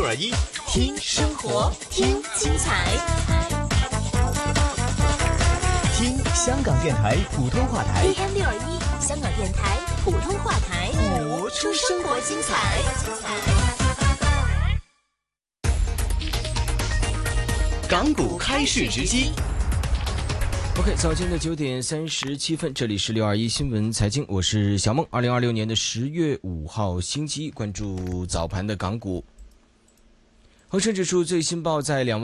AM621， 听生活，听精彩， 听香港电台普通话台。 AM621，香港电台普通话台， 活出生活精彩。港股开市直击。 OK， 早间的9点37分，这里是621新闻财经，我是小梦。2026年的10月5号星期一，关注早盘的港股。恒生指数最新报在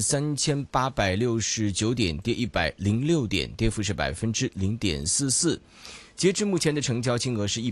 23,869点，跌106点，跌幅是0.44%。截至目前的成交金额是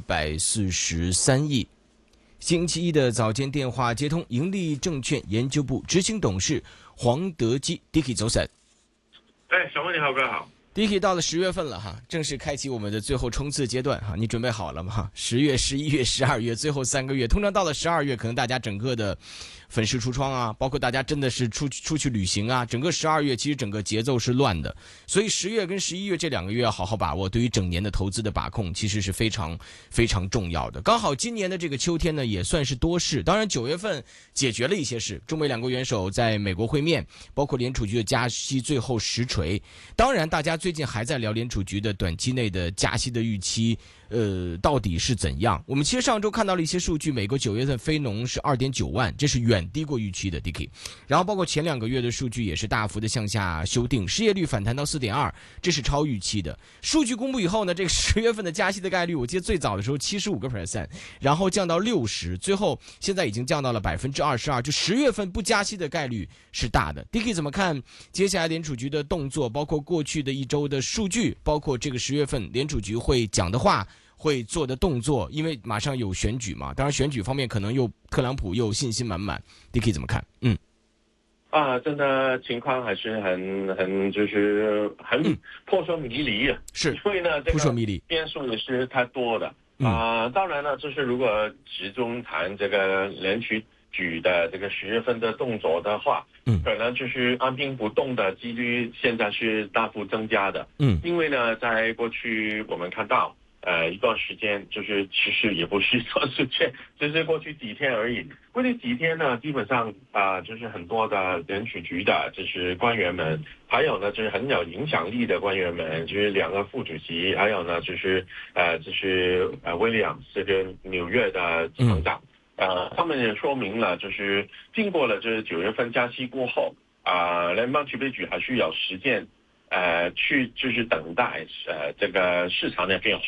143亿。星期一的早间电话接通，盈利证券研究部执行董事黄德基 Dicky 早晨。 小梦你好，哥好。 Dicky 到了10月份了哈，正式开启我们的最后冲刺阶段哈，你准备好了吗？哈，10月、11月、12月最后3个月，通常到了12月，可能大家整个的粉饰橱窗啊，包括大家真的是出去旅行啊，整个12月其实整个节奏是乱的，所以10月跟11月这2个月要好好把握，对于整年的投资的把控其实是非常非常重要的。刚好今年的这个秋天呢，也算是多事，当然9月份解决了一些事，中美两国元首在美国会面，包括联储局的加息最后实锤，当然大家最近还在聊联储局的短期内的加息的预期，到底是怎样？我们其实上周看到了一些数据，美国9月份非农是2.9万，这是远低过预期的 Dicky。然后包括前2个月的数据也是大幅的向下修订，失业率反弹到 4.2%， 这是超预期的。数据公布以后呢，这个10月份的加息的概率，我记得最早的时候 75%， 然后降到60%，最后现在已经降到了 22%， 就10月份不加息的概率是大的。Dicky 怎么看接下来联储局的动作，包括过去的一周的数据，包括这个10月份联储局会讲的话，会做的动作，因为马上有选举嘛，当然选举方面可能又特朗普又信心满满 ，Dicky 怎么看？ 真的情况还是很就是很扑朔迷离啊， 是， 所以呢， 扑朔迷离， 变数也是太多的当然了，就是如果集中谈这个联储局的这个10月份的动作的话，可能就是按兵不动的几率现在是大幅增加的，因为呢，在过去我们看到。一段时间就是其实也不是一段时间，就是过去几天而已。过去几天呢，基本上就是很多的联储局的就是官员们，还有呢就是很有影响力的官员们，就是2个副主席，还有呢就是威廉姆斯跟纽约的行长，他们也说明了，就是经过了就是9月份加息过后，联邦储备局还需要时间。去就是等待这个市场的变化。